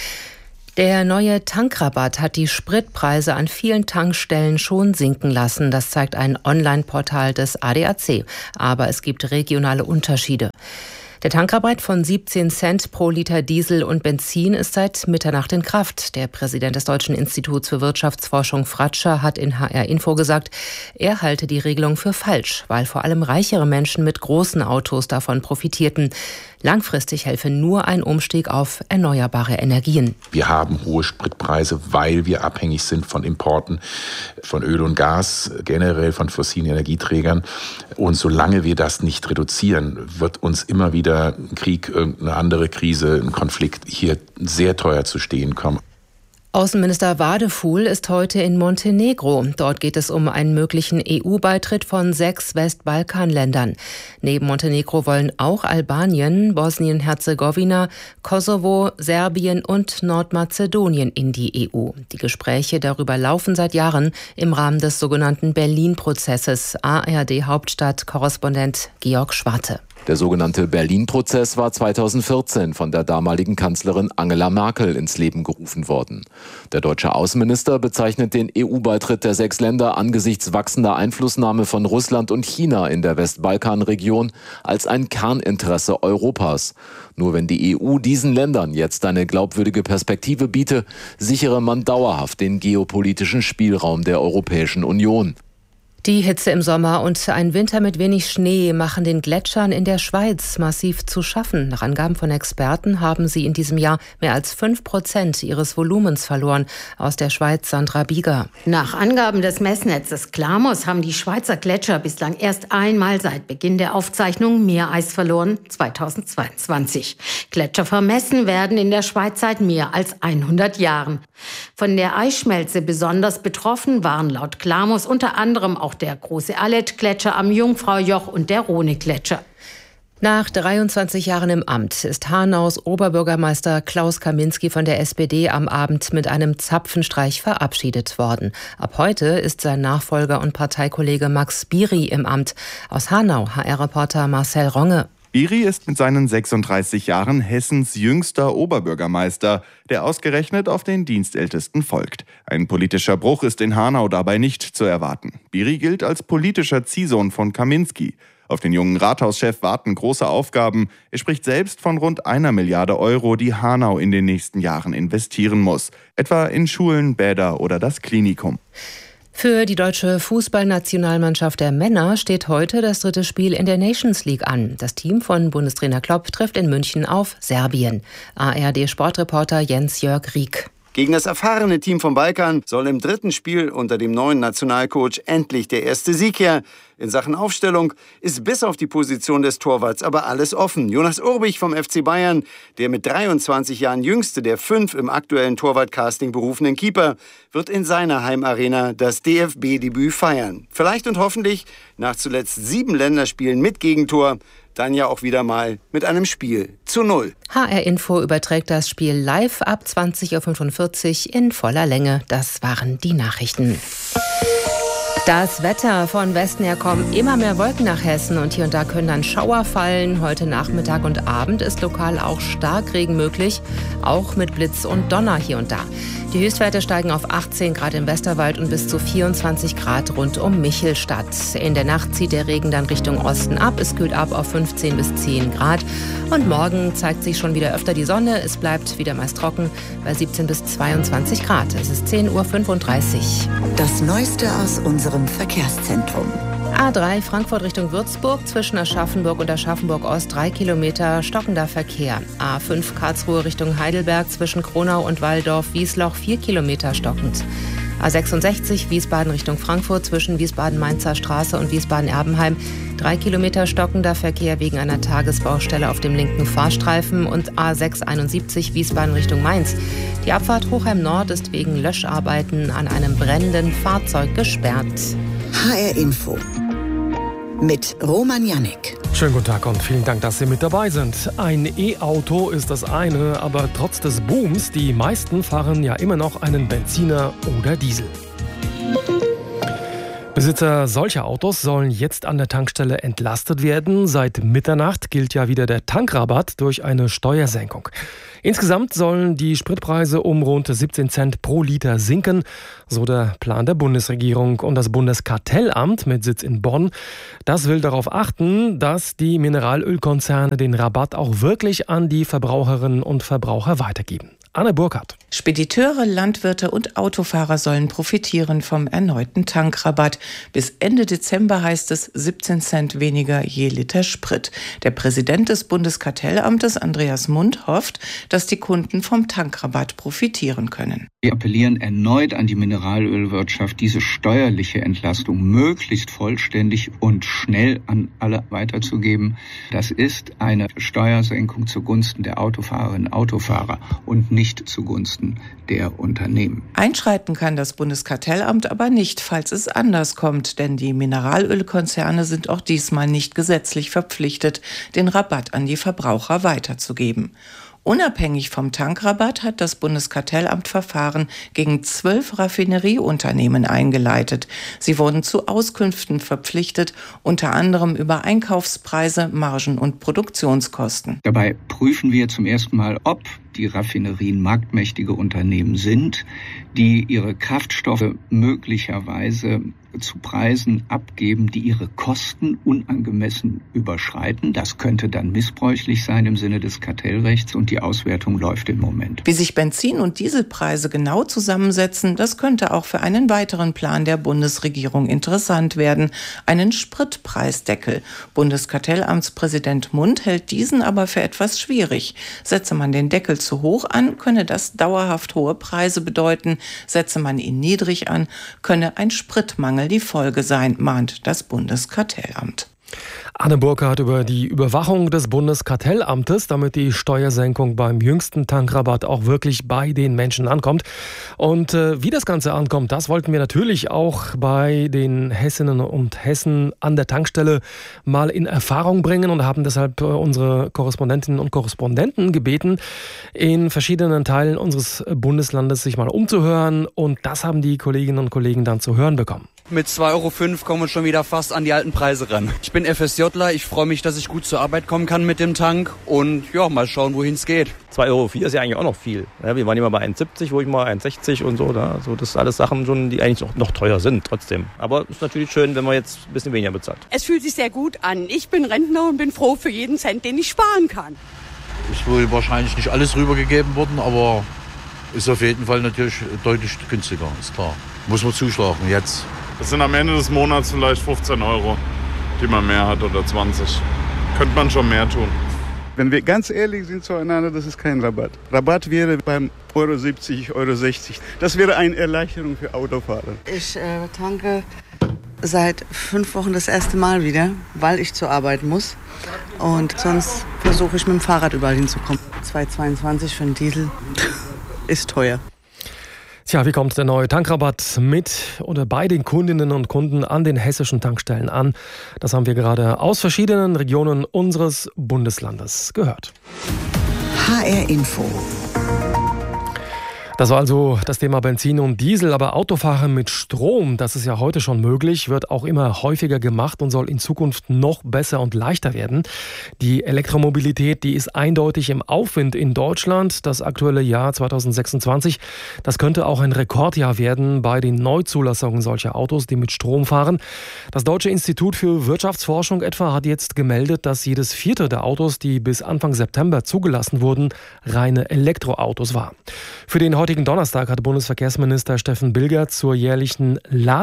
Der neue Tankrabatt hat die Spritpreise an vielen Tankstellen schon sinken lassen. Das zeigt ein Online-Portal des A D A C. Aber es gibt regionale Unterschiede. Der Tankrabatt von siebzehn Cent pro Liter Diesel und Benzin ist seit Mitternacht in Kraft. Der Präsident des Deutschen Instituts für Wirtschaftsforschung, Fratscher, hat in H R Info gesagt, er halte die Regelung für falsch, weil vor allem reichere Menschen mit großen Autos davon profitierten. Langfristig helfe nur ein Umstieg auf erneuerbare Energien. Wir haben hohe Spritpreise, weil wir abhängig sind von Importen von Öl und Gas, generell von fossilen Energieträgern. Und solange wir das nicht reduzieren, wird uns immer wieder ein Krieg, irgendeine andere Krise, ein Konflikt hier sehr teuer zu stehen kommen. Außenminister Wadefuhl ist heute in Montenegro. Dort geht es um einen möglichen E U-Beitritt von sechs Westbalkanländern. Neben Montenegro wollen auch Albanien, Bosnien-Herzegowina, Kosovo, Serbien und Nordmazedonien in die E U. Die Gespräche darüber laufen seit Jahren im Rahmen des sogenannten Berlin-Prozesses. A R D-Hauptstadt-Korrespondent Georg Schwarte. Der sogenannte Berlin-Prozess war zweitausendvierzehn von der damaligen Kanzlerin Angela Merkel ins Leben gerufen worden. Der deutsche Außenminister bezeichnet den E U-Beitritt der sechs Länder angesichts wachsender Einflussnahme von Russland und China in der Westbalkanregion als ein Kerninteresse Europas. Nur wenn die E U diesen Ländern jetzt eine glaubwürdige Perspektive biete, sichere man dauerhaft den geopolitischen Spielraum der Europäischen Union. Die Hitze im Sommer und ein Winter mit wenig Schnee machen den Gletschern in der Schweiz massiv zu schaffen. Nach Angaben von Experten haben sie in diesem Jahr mehr als fünf Prozent ihres Volumens verloren. Aus der Schweiz Sandra Bieger. Nach Angaben des Messnetzes Klamos haben die Schweizer Gletscher bislang erst einmal seit Beginn der Aufzeichnung Meereis verloren, zweitausendzweiundzwanzig. Gletscher vermessen werden in der Schweiz seit mehr als hundert Jahren. Von der Eisschmelze besonders betroffen waren laut Klamos unter anderem auch der große Allet-Gletscher am Jungfraujoch und der Rhone-Gletscher. Nach dreiundzwanzig Jahren im Amt ist Hanaus Oberbürgermeister Klaus Kaminski von der S P D am Abend mit einem Zapfenstreich verabschiedet worden. Ab heute ist sein Nachfolger und Parteikollege Max Biri im Amt. Aus Hanau H R-Reporter Marcel Ronge. Biri ist mit seinen sechsunddreißig Jahren Hessens jüngster Oberbürgermeister, der ausgerechnet auf den Dienstältesten folgt. Ein politischer Bruch ist in Hanau dabei nicht zu erwarten. Biri gilt als politischer Ziehsohn von Kaminski. Auf den jungen Rathauschef warten große Aufgaben. Er spricht selbst von rund einer Milliarde Euro, die Hanau in den nächsten Jahren investieren muss. Etwa in Schulen, Bäder oder das Klinikum. Für die deutsche Fußballnationalmannschaft der Männer steht heute das dritte Spiel in der Nations League an. Das Team von Bundestrainer Klopp trifft in München auf Serbien. A R D-Sportreporter Jens-Jörg Rieck. Gegen das erfahrene Team vom Balkan soll im dritten Spiel unter dem neuen Nationalcoach endlich der erste Sieg her. In Sachen Aufstellung ist bis auf die Position des Torwarts aber alles offen. Jonas Urbich vom F C Bayern, der mit dreiundzwanzig Jahren jüngste der fünf im aktuellen Torwart-Casting berufenen Keeper, wird in seiner Heimarena das D F B-Debüt feiern. Vielleicht und hoffentlich nach zuletzt sieben Länderspielen mit Gegentor, dann ja auch wieder mal mit einem Spiel zu null. H R Info überträgt das Spiel live ab zwanzig Uhr fünfundvierzig in voller Länge. Das waren die Nachrichten. Das Wetter: von Westen her kommen immer mehr Wolken nach Hessen und hier und da können dann Schauer fallen. Heute Nachmittag und Abend ist lokal auch Starkregen möglich, auch mit Blitz und Donner hier und da. Die Höchstwerte steigen auf achtzehn Grad im Westerwald und bis zu vierundzwanzig Grad rund um Michelstadt. In der Nacht zieht der Regen dann Richtung Osten ab. Es kühlt ab auf fünfzehn bis zehn Grad. Und morgen zeigt sich schon wieder öfter die Sonne. Es bleibt wieder meist trocken bei siebzehn bis zweiundzwanzig Grad. Es ist zehn Uhr fünfunddreißig. Das Neueste aus unserem Verkehrszentrum. A drei Frankfurt Richtung Würzburg, zwischen Aschaffenburg und Aschaffenburg-Ost drei Kilometer stockender Verkehr. A fünf Karlsruhe Richtung Heidelberg, zwischen Kronau und Walldorf-Wiesloch vier Kilometer stockend. A sechsundsechzig Wiesbaden Richtung Frankfurt zwischen Wiesbaden-Mainzer Straße und Wiesbaden-Erbenheim. Drei Kilometer stockender Verkehr wegen einer Tagesbaustelle auf dem linken Fahrstreifen. Und A sechshunderteinundsiebzig Wiesbaden Richtung Mainz. Die Abfahrt Hochheim Nord ist wegen Löscharbeiten an einem brennenden Fahrzeug gesperrt. H R Info mit Roman Jannik. Schönen guten Tag und vielen Dank, dass Sie mit dabei sind. Ein E-Auto ist das eine, aber trotz des Booms, die meisten fahren ja immer noch einen Benziner oder Diesel. Besitzer solcher Autos sollen jetzt an der Tankstelle entlastet werden. Seit Mitternacht gilt ja wieder der Tankrabatt durch eine Steuersenkung. Insgesamt sollen die Spritpreise um rund siebzehn Cent pro Liter sinken, so der Plan der Bundesregierung. Und das Bundeskartellamt mit Sitz in Bonn, das will darauf achten, dass die Mineralölkonzerne den Rabatt auch wirklich an die Verbraucherinnen und Verbraucher weitergeben. Anne Burkhardt. Spediteure, Landwirte und Autofahrer sollen profitieren vom erneuten Tankrabatt. Bis Ende Dezember heißt es siebzehn Cent weniger je Liter Sprit. Der Präsident des Bundeskartellamtes, Andreas Mund, hofft, dass die Kunden vom Tankrabatt profitieren können. Wir appellieren erneut an die Mineralölwirtschaft, diese steuerliche Entlastung möglichst vollständig und schnell an alle weiterzugeben. Das ist eine Steuersenkung zugunsten der Autofahrerinnen und Autofahrer und nicht zugunsten der Unternehmen. Einschreiten kann das Bundeskartellamt aber nicht, falls es anders kommt, denn die Mineralölkonzerne sind auch diesmal nicht gesetzlich verpflichtet, den Rabatt an die Verbraucher weiterzugeben. Unabhängig vom Tankrabatt hat das Bundeskartellamt Verfahren gegen zwölf Raffinerieunternehmen eingeleitet. Sie wurden zu Auskünften verpflichtet, unter anderem über Einkaufspreise, Margen und Produktionskosten. Dabei prüfen wir zum ersten Mal, ob die Raffinerien marktmächtige Unternehmen sind, die ihre Kraftstoffe möglicherweise zu Preisen abgeben, die ihre Kosten unangemessen überschreiten. Das könnte dann missbräuchlich sein im Sinne des Kartellrechts und die Auswertung läuft im Moment. Wie sich Benzin- und Dieselpreise genau zusammensetzen, das könnte auch für einen weiteren Plan der Bundesregierung interessant werden, einen Spritpreisdeckel. Bundeskartellamtspräsident Mund hält diesen aber für etwas schwierig. Setze man den Deckel zu hoch an, könne das dauerhaft hohe Preise bedeuten. Setze man ihn niedrig an, könne ein Spritmangel die Folge sein, mahnt das Bundeskartellamt. Anne Burkhardt über die Überwachung des Bundeskartellamtes, damit die Steuersenkung beim jüngsten Tankrabatt auch wirklich bei den Menschen ankommt. Und äh, wie das Ganze ankommt, das wollten wir natürlich auch bei den Hessinnen und Hessen an der Tankstelle mal in Erfahrung bringen und haben deshalb äh, unsere Korrespondentinnen und Korrespondenten gebeten, in verschiedenen Teilen unseres Bundeslandes sich mal umzuhören. Und das haben die Kolleginnen und Kollegen dann zu hören bekommen. Mit zwei Euro fünf kommen wir schon wieder fast an die alten Preise ran. Ich bin FSJler, ich freue mich, dass ich gut zur Arbeit kommen kann mit dem Tank und ja, mal schauen, wohin es geht. zwei Euro vier ist ja eigentlich auch noch viel. Wir waren immer bei eins siebzig, wo ich mal eins sechzig und so. Also das sind alles Sachen schon, die eigentlich noch, noch teuer sind trotzdem. Aber es ist natürlich schön, wenn man jetzt ein bisschen weniger bezahlt. Es fühlt sich sehr gut an. Ich bin Rentner und bin froh für jeden Cent, den ich sparen kann. Ist wohl wahrscheinlich nicht alles rübergegeben worden, aber ist auf jeden Fall natürlich deutlich günstiger, ist klar. Muss man zuschlagen jetzt. Das sind am Ende des Monats vielleicht fünfzehn Euro, die man mehr hat oder zwanzig. Könnte man schon mehr tun. Wenn wir ganz ehrlich sind zueinander, das ist kein Rabatt. Rabatt wäre beim Euro siebzig, Euro sechzig. Das wäre eine Erleichterung für Autofahrer. Ich äh, tanke seit fünf Wochen das erste Mal wieder, weil ich zur Arbeit muss. Und sonst versuche ich mit dem Fahrrad überall hinzukommen. zwei Euro zweiundzwanzig für einen Diesel ist teuer. Tja, wie kommt der neue Tankrabatt mit oder bei den Kundinnen und Kunden an den hessischen Tankstellen an? Das haben wir gerade aus verschiedenen Regionen unseres Bundeslandes gehört. H R Info. Das war also das Thema Benzin und Diesel, aber Autofahren mit Strom, das ist ja heute schon möglich, wird auch immer häufiger gemacht und soll in Zukunft noch besser und leichter werden. Die Elektromobilität, die ist eindeutig im Aufwind in Deutschland. Das aktuelle Jahr zwanzig sechsundzwanzig, das könnte auch ein Rekordjahr werden bei den Neuzulassungen solcher Autos, die mit Strom fahren. Das Deutsche Institut für Wirtschaftsforschung etwa hat jetzt gemeldet, dass jedes vierte der Autos, die bis Anfang September zugelassen wurden, reine Elektroautos war. Für den heutigen Donnerstag hatte Bundesverkehrsminister Steffen Bilger zur jährlichen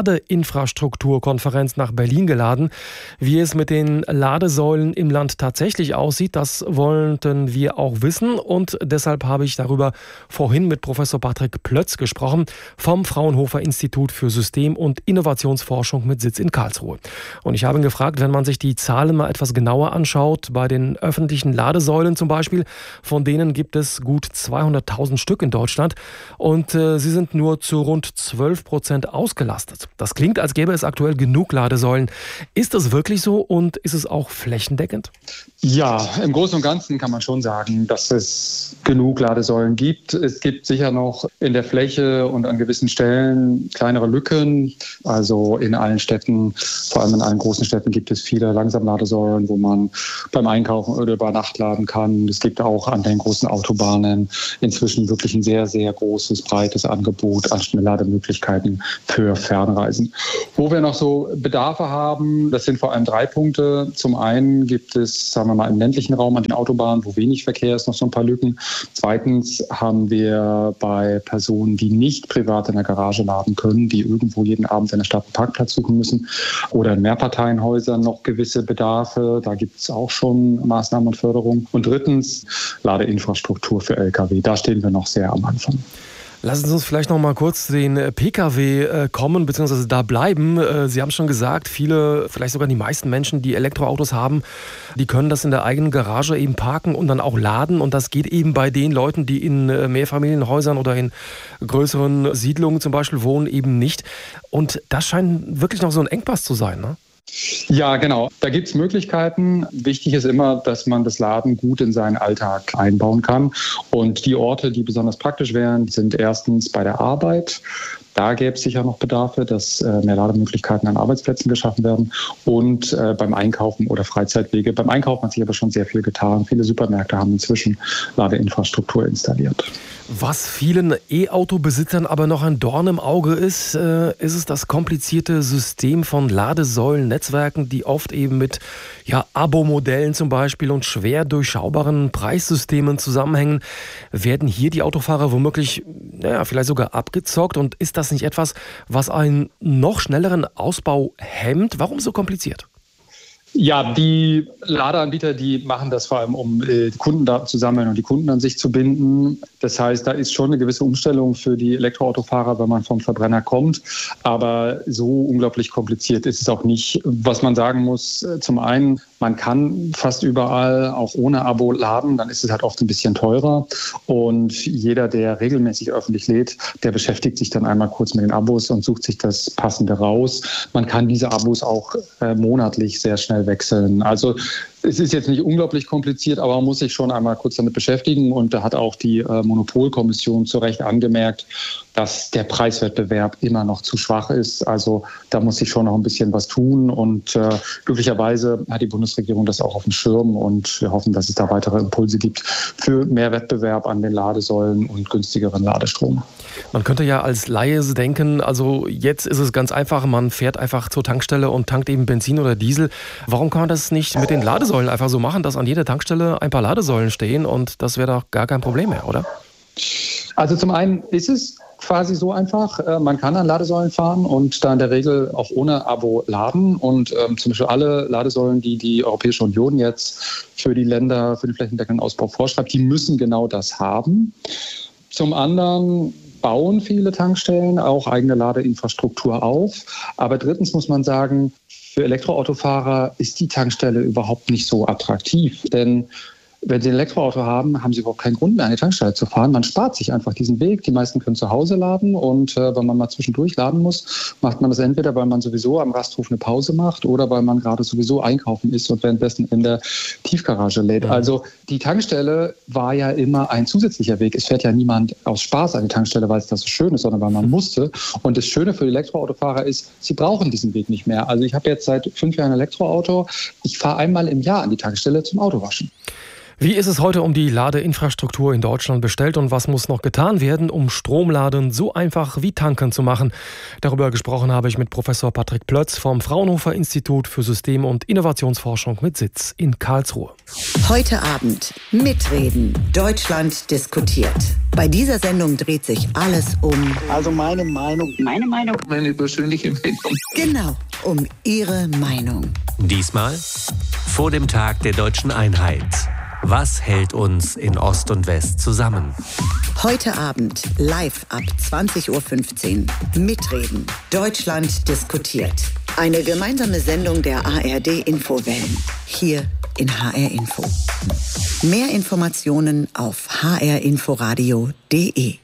Ladeinfrastrukturkonferenz nach Berlin geladen. Wie es mit den Ladesäulen im Land tatsächlich aussieht, das wollten wir auch wissen. Und deshalb habe ich darüber vorhin mit Professor Patrick Plötz gesprochen vom Fraunhofer Institut für System- und Innovationsforschung mit Sitz in Karlsruhe. Und ich habe ihn gefragt, wenn man sich die Zahlen mal etwas genauer anschaut, bei den öffentlichen Ladesäulen zum Beispiel, von denen gibt es gut zweihunderttausend Stück in Deutschland und äh, sie sind nur zu rund zwölf Prozent ausgelastet. Das klingt, als gäbe es aktuell genug Ladesäulen. Ist das wirklich so und ist es auch flächendeckend? Ja, im Großen und Ganzen kann man schon sagen, dass es genug Ladesäulen gibt. Es gibt sicher noch in der Fläche und an gewissen Stellen kleinere Lücken. Also in allen Städten, vor allem in allen großen Städten, gibt es viele Langsamladesäulen, wo man beim Einkaufen oder über Nacht laden kann. Es gibt auch an den großen Autobahnen inzwischen wirklich ein sehr, sehr großes, breites Angebot an Schnelllademöglichkeiten für Fernreisen. Wo wir noch so Bedarfe haben, das sind vor allem drei Punkte. Zum einen gibt es, sagen wir mal, im ländlichen Raum an den Autobahnen, wo wenig Verkehr ist, noch so ein paar Lücken. Zweitens haben wir bei Personen, die nicht privat in der Garage laden können, die irgendwo jeden Abend in der Stadt einen Parkplatz suchen müssen oder in Mehrparteienhäusern noch gewisse Bedarfe. Da gibt es auch schon Maßnahmen und Förderung. Und drittens Ladeinfrastruktur für L K W. Da stehen wir noch sehr am Anfang. Lassen Sie uns vielleicht noch mal kurz den Pkw kommen, beziehungsweise da bleiben. Sie haben schon gesagt, viele, vielleicht sogar die meisten Menschen, die Elektroautos haben, die können das in der eigenen Garage eben parken und dann auch laden. Und das geht eben bei den Leuten, die in Mehrfamilienhäusern oder in größeren Siedlungen zum Beispiel wohnen, eben nicht. Und das scheint wirklich noch so ein Engpass zu sein, ne? Ja, genau. Da gibt es Möglichkeiten. Wichtig ist immer, dass man das Laden gut in seinen Alltag einbauen kann. Und die Orte, die besonders praktisch wären, sind erstens bei der Arbeit. Da gäbe es sicher noch Bedarfe, dass äh, mehr Lademöglichkeiten an Arbeitsplätzen geschaffen werden und äh, beim Einkaufen oder Freizeitwege. Beim Einkaufen hat sich aber schon sehr viel getan. Viele Supermärkte haben inzwischen Ladeinfrastruktur installiert. Was vielen E-Auto-Besitzern aber noch ein Dorn im Auge ist, äh, ist es das komplizierte System von Ladesäulen-Netzwerken, die oft eben mit ja, Abo-Modellen zum Beispiel und schwer durchschaubaren Preissystemen zusammenhängen. Werden hier die Autofahrer womöglich, naja, vielleicht sogar abgezockt? Und ist das nicht etwas, was einen noch schnelleren Ausbau hemmt? Warum so kompliziert? Ja, die Ladeanbieter, die machen das vor allem, um äh, Kundendaten zu sammeln und die Kunden an sich zu binden. Das heißt, da ist schon eine gewisse Umstellung für die Elektroautofahrer, wenn man vom Verbrenner kommt. Aber so unglaublich kompliziert ist es auch nicht. Was man sagen muss, äh, zum einen, man kann fast überall auch ohne Abo laden, dann ist es halt oft ein bisschen teurer. Und jeder, der regelmäßig öffentlich lädt, der beschäftigt sich dann einmal kurz mit den Abos und sucht sich das Passende raus. Man kann diese Abos auch äh, monatlich sehr schnell wechseln. Also es ist jetzt nicht unglaublich kompliziert, aber man muss sich schon einmal kurz damit beschäftigen. Und da hat auch die äh, Monopolkommission zu Recht angemerkt, dass der Preiswettbewerb immer noch zu schwach ist. Also da muss sich schon noch ein bisschen was tun. Und äh, glücklicherweise hat die Bundesregierung das auch auf dem Schirm. Und wir hoffen, dass es da weitere Impulse gibt für mehr Wettbewerb an den Ladesäulen und günstigeren Ladestrom. Man könnte ja als Laie denken, also jetzt ist es ganz einfach, man fährt einfach zur Tankstelle und tankt eben Benzin oder Diesel. Warum kann man das nicht mit den Ladesäulen einfach so machen, dass an jeder Tankstelle ein paar Ladesäulen stehen und das wäre doch gar kein Problem mehr, oder? Also zum einen ist es quasi so einfach. Man kann an Ladesäulen fahren und da in der Regel auch ohne Abo laden. Und ähm, zum Beispiel alle Ladesäulen, die die Europäische Union jetzt für die Länder, für den flächendeckenden Ausbau vorschreibt, die müssen genau das haben. Zum anderen bauen viele Tankstellen auch eigene Ladeinfrastruktur auf. Aber drittens muss man sagen, für Elektroautofahrer ist die Tankstelle überhaupt nicht so attraktiv. Denn wenn Sie ein Elektroauto haben, haben Sie überhaupt keinen Grund mehr, an die Tankstelle zu fahren. Man spart sich einfach diesen Weg. Die meisten können zu Hause laden und äh, wenn man mal zwischendurch laden muss, macht man das entweder, weil man sowieso am Rasthof eine Pause macht oder weil man gerade sowieso einkaufen ist und währenddessen in der Tiefgarage lädt. Ja. Also die Tankstelle war ja immer ein zusätzlicher Weg. Es fährt ja niemand aus Spaß an die Tankstelle, weil es da so schön ist, sondern weil man musste. Und das Schöne für die Elektroautofahrer ist, sie brauchen diesen Weg nicht mehr. Also ich habe jetzt seit fünf Jahren ein Elektroauto. Ich fahre einmal im Jahr an die Tankstelle zum Autowaschen. Wie ist es heute um die Ladeinfrastruktur in Deutschland bestellt und was muss noch getan werden, um Stromladen so einfach wie Tanken zu machen? Darüber gesprochen habe ich mit Professor Patrick Plötz vom Fraunhofer Institut für System- und Innovationsforschung mit Sitz in Karlsruhe. Heute Abend mitreden. Deutschland diskutiert. Bei dieser Sendung dreht sich alles um... Also meine Meinung. Meine Meinung. Meine persönliche Meinung. Genau, um Ihre Meinung. Diesmal vor dem Tag der deutschen Einheit. Was hält uns in Ost und West zusammen? Heute Abend live ab zwanzig Uhr fünfzehn. Mitreden. Deutschland diskutiert. Eine gemeinsame Sendung der A R D-Infowellen. Hier in H R Info. Mehr Informationen auf h r inforadio punkt d e.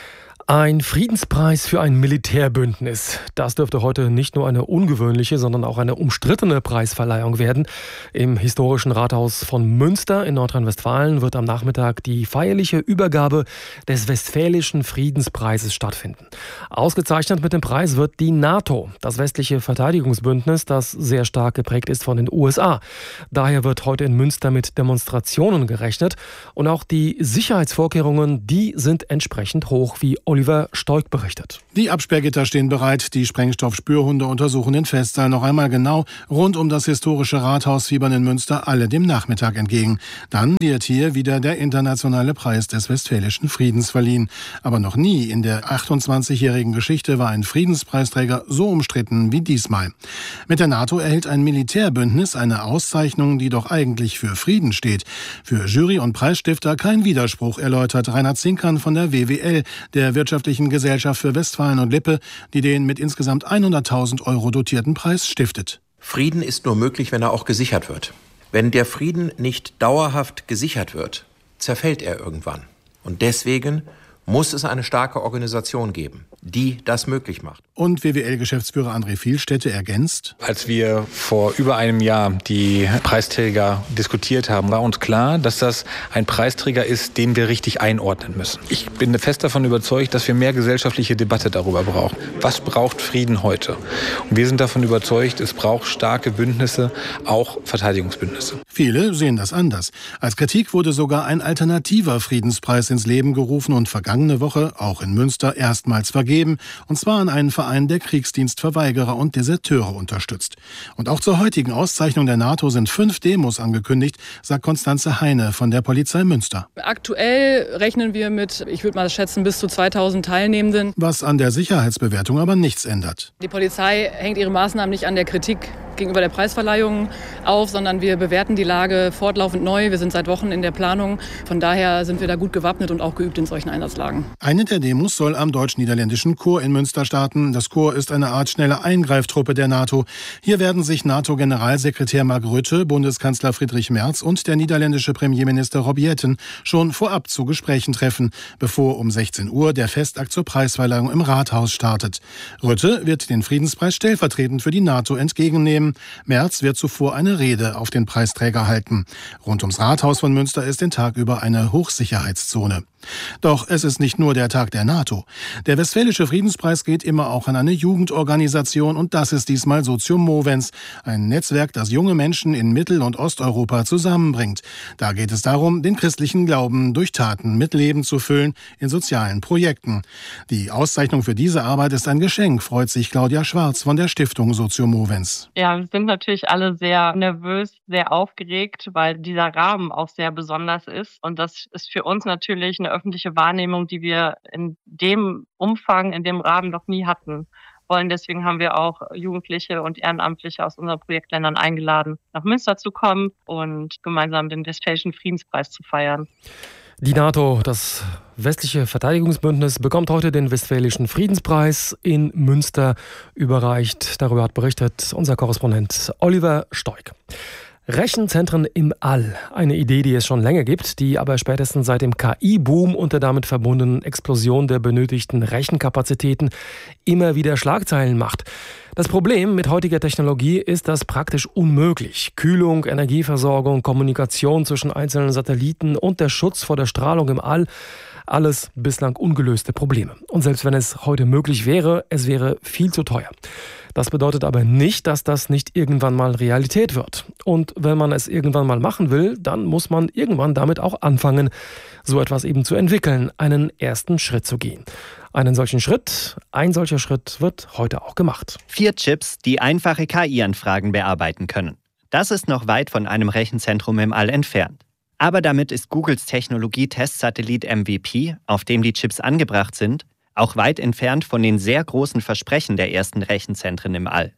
Ein Friedenspreis für ein Militärbündnis. Das dürfte heute nicht nur eine ungewöhnliche, sondern auch eine umstrittene Preisverleihung werden. Im historischen Rathaus von Münster in Nordrhein-Westfalen wird am Nachmittag die feierliche Übergabe des Westfälischen Friedenspreises stattfinden. Ausgezeichnet mit dem Preis wird die NATO, das westliche Verteidigungsbündnis, das sehr stark geprägt ist von den U S A. Daher wird heute in Münster mit Demonstrationen gerechnet. Und auch die Sicherheitsvorkehrungen, die sind entsprechend hoch, wie Oliver Stoik berichtet. Die Absperrgitter stehen bereit, die Sprengstoffspürhunde untersuchen den Festsaal noch einmal genau. Rund um das historische Rathaus fiebern in Münster alle dem Nachmittag entgegen. Dann wird hier wieder der internationale Preis des Westfälischen Friedens verliehen. Aber noch nie in der achtundzwanzigjährigen Geschichte war ein Friedenspreisträger so umstritten wie diesmal. Mit der NATO erhält ein Militärbündnis eine Auszeichnung, die doch eigentlich für Frieden steht. Für Jury und Preisstifter kein Widerspruch, erläutert Reinhard Zinkern von der W W L, der Wirtschaftlichen Gesellschaft für Westfalen und Lippe, die den mit insgesamt hunderttausend Euro dotierten Preis stiftet. Frieden ist nur möglich, wenn er auch gesichert wird. Wenn der Frieden nicht dauerhaft gesichert wird, zerfällt er irgendwann. Und deswegen muss es eine starke Organisation geben, die das möglich macht. Und W W L-Geschäftsführer André Vielstädte ergänzt: Als wir vor über einem Jahr die Preisträger diskutiert haben, war uns klar, dass das ein Preisträger ist, den wir richtig einordnen müssen. Ich bin fest davon überzeugt, dass wir mehr gesellschaftliche Debatte darüber brauchen. Was braucht Frieden heute? Und wir sind davon überzeugt, es braucht starke Bündnisse, auch Verteidigungsbündnisse. Viele sehen das anders. Als Kritik wurde sogar ein alternativer Friedenspreis ins Leben gerufen und vergangene Woche, auch in Münster, erstmals vergeben, und zwar an einen Verein, der Kriegsdienstverweigerer und Deserteure unterstützt. Und auch zur heutigen Auszeichnung der NATO sind fünf Demos angekündigt, sagt Konstanze Heine von der Polizei Münster. Aktuell rechnen wir mit, ich würde mal schätzen, bis zu zweitausend Teilnehmenden. Was an der Sicherheitsbewertung aber nichts ändert. Die Polizei hängt ihre Maßnahmen nicht an der Kritik gegenüber der Preisverleihung auf, sondern wir bewerten die Lage fortlaufend neu. Wir sind seit Wochen in der Planung. Von daher sind wir da gut gewappnet und auch geübt in solchen Einsatzlagen. Eine der Demos soll am deutsch-niederländischen Korps in Münster starten. Das Korps ist eine Art schnelle Eingreiftruppe der NATO. Hier werden sich NATO-Generalsekretär Mark Rutte, Bundeskanzler Friedrich Merz und der niederländische Premierminister Rob Jetten schon vorab zu Gesprächen treffen, bevor um sechzehn Uhr der Festakt zur Preisverleihung im Rathaus startet. Rutte wird den Friedenspreis stellvertretend für die NATO entgegennehmen. Merz wird zuvor eine Rede auf den Preisträger halten. Rund ums Rathaus von Münster ist den Tag über eine Hochsicherheitszone. Doch es ist nicht nur der Tag der NATO. Der Westfälische Friedenspreis geht immer auch an eine Jugendorganisation, und das ist diesmal Sozium Movens, ein Netzwerk, das junge Menschen in Mittel- und Osteuropa zusammenbringt. Da geht es darum, den christlichen Glauben durch Taten mit Leben zu füllen in sozialen Projekten. Die Auszeichnung für diese Arbeit ist ein Geschenk, freut sich Claudia Schwarz von der Stiftung Sozium Movens. Ja, wir sind natürlich alle sehr nervös, sehr aufgeregt, weil dieser Rahmen auch sehr besonders ist. Und das ist für uns natürlich eine öffentliche Wahrnehmung, die wir in dem Umfang, in dem Rahmen noch nie hatten wollen. Deswegen haben wir auch Jugendliche und Ehrenamtliche aus unseren Projektländern eingeladen, nach Münster zu kommen und gemeinsam den Westfälischen Friedenspreis zu feiern. Die NATO, das westliche Verteidigungsbündnis, bekommt heute den Westfälischen Friedenspreis in Münster überreicht. Darüber hat berichtet unser Korrespondent Oliver Stoik. Rechenzentren im All. Eine Idee, die es schon länger gibt, die aber spätestens seit dem K I-Boom und der damit verbundenen Explosion der benötigten Rechenkapazitäten immer wieder Schlagzeilen macht. Das Problem mit heutiger Technologie ist das praktisch unmöglich. Kühlung, Energieversorgung, Kommunikation zwischen einzelnen Satelliten und der Schutz vor der Strahlung im All, alles bislang ungelöste Probleme. Und selbst wenn es heute möglich wäre, es wäre viel zu teuer. Das bedeutet aber nicht, dass das nicht irgendwann mal Realität wird. Und wenn man es irgendwann mal machen will, dann muss man irgendwann damit auch anfangen, so etwas eben zu entwickeln, einen ersten Schritt zu gehen. Einen solchen Schritt, ein solcher Schritt wird heute auch gemacht. Vier Chips, die einfache K I-Anfragen bearbeiten können. Das ist noch weit von einem Rechenzentrum im All entfernt. Aber damit ist Googles Technologie-Testsatellit M V P, auf dem die Chips angebracht sind, auch weit entfernt von den sehr großen Versprechen der ersten Rechenzentren im All.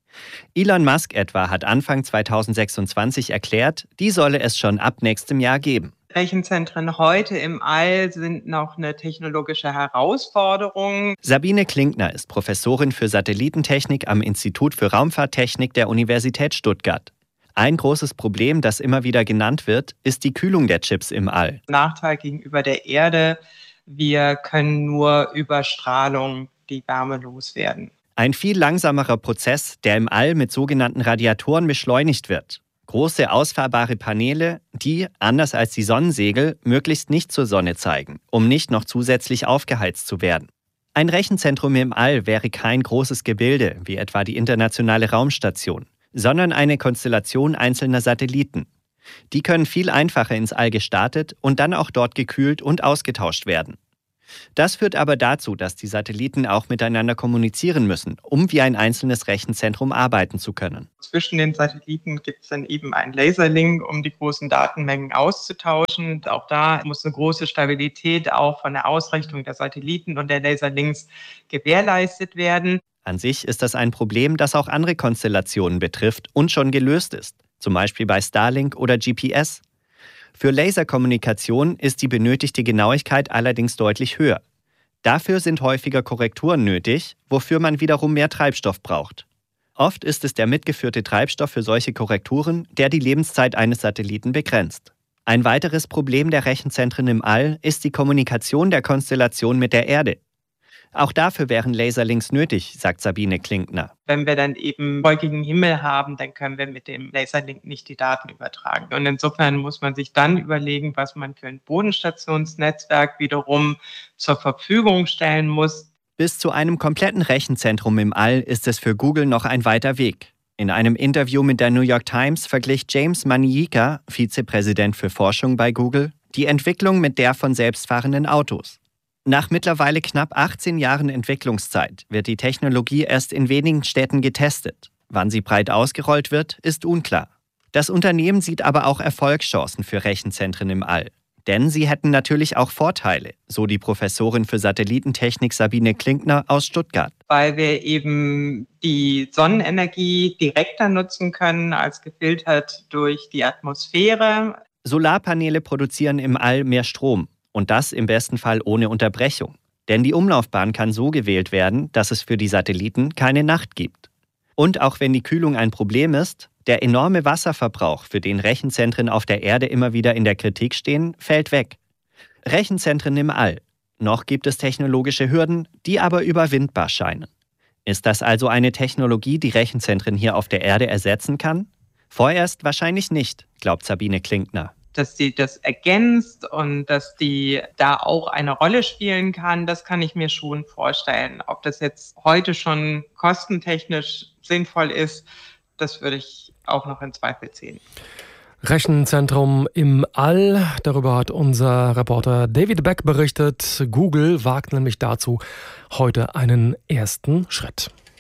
Elon Musk etwa hat Anfang zweitausendsechsundzwanzig erklärt, die solle es schon ab nächstem Jahr geben. Rechenzentren heute im All sind noch eine technologische Herausforderung. Sabine Klinkner ist Professorin für Satellitentechnik am Institut für Raumfahrttechnik der Universität Stuttgart. Ein großes Problem, das immer wieder genannt wird, ist die Kühlung der Chips im All. Nachteil gegenüber der Erde, wir können nur über Strahlung die Wärme loswerden. Ein viel langsamerer Prozess, der im All mit sogenannten Radiatoren beschleunigt wird. Große ausfahrbare Paneele, die, anders als die Sonnensegel, möglichst nicht zur Sonne zeigen, um nicht noch zusätzlich aufgeheizt zu werden. Ein Rechenzentrum im All wäre kein großes Gebilde, wie etwa die Internationale Raumstation, sondern eine Konstellation einzelner Satelliten. Die können viel einfacher ins All gestartet und dann auch dort gekühlt und ausgetauscht werden. Das führt aber dazu, dass die Satelliten auch miteinander kommunizieren müssen, um wie ein einzelnes Rechenzentrum arbeiten zu können. Zwischen den Satelliten gibt es dann eben einen Laserlink, um die großen Datenmengen auszutauschen. Auch da muss eine große Stabilität auch von der Ausrichtung der Satelliten und der Laserlinks gewährleistet werden. An sich ist das ein Problem, das auch andere Konstellationen betrifft und schon gelöst ist, zum Beispiel bei Starlink oder G P S. Für Laserkommunikation ist die benötigte Genauigkeit allerdings deutlich höher. Dafür sind häufiger Korrekturen nötig, wofür man wiederum mehr Treibstoff braucht. Oft ist es der mitgeführte Treibstoff für solche Korrekturen, der die Lebenszeit eines Satelliten begrenzt. Ein weiteres Problem der Rechenzentren im All ist die Kommunikation der Konstellation mit der Erde. Auch dafür wären Laserlinks nötig, sagt Sabine Klinkner. Wenn wir dann eben wolkigen Himmel haben, dann können wir mit dem Laserlink nicht die Daten übertragen. Und insofern muss man sich dann überlegen, was man für ein Bodenstationsnetzwerk wiederum zur Verfügung stellen muss. Bis zu einem kompletten Rechenzentrum im All ist es für Google noch ein weiter Weg. In einem Interview mit der New York Times verglich James Maniika, Vizepräsident für Forschung bei Google, die Entwicklung mit der von selbstfahrenden Autos. Nach mittlerweile knapp achtzehn Jahren Entwicklungszeit wird die Technologie erst in wenigen Städten getestet. Wann sie breit ausgerollt wird, ist unklar. Das Unternehmen sieht aber auch Erfolgschancen für Rechenzentren im All. Denn sie hätten natürlich auch Vorteile, so die Professorin für Satellitentechnik Sabine Klinkner aus Stuttgart. Weil wir eben die Sonnenenergie direkter nutzen können als gefiltert durch die Atmosphäre. Solarpaneele produzieren im All mehr Strom. Und das im besten Fall ohne Unterbrechung. Denn die Umlaufbahn kann so gewählt werden, dass es für die Satelliten keine Nacht gibt. Und auch wenn die Kühlung ein Problem ist, der enorme Wasserverbrauch, für den Rechenzentren auf der Erde immer wieder in der Kritik stehen, fällt weg. Rechenzentren im All. Noch gibt es technologische Hürden, die aber überwindbar scheinen. Ist das also eine Technologie, die Rechenzentren hier auf der Erde ersetzen kann? Vorerst wahrscheinlich nicht, glaubt Sabine Klinkner. Dass die das ergänzt und dass die da auch eine Rolle spielen kann, das kann ich mir schon vorstellen. Ob das jetzt heute schon kostentechnisch sinnvoll ist, das würde ich auch noch in Zweifel ziehen. Rechenzentrum im All, darüber hat unser Reporter David Beck berichtet. Google wagt nämlich dazu heute einen ersten Schritt.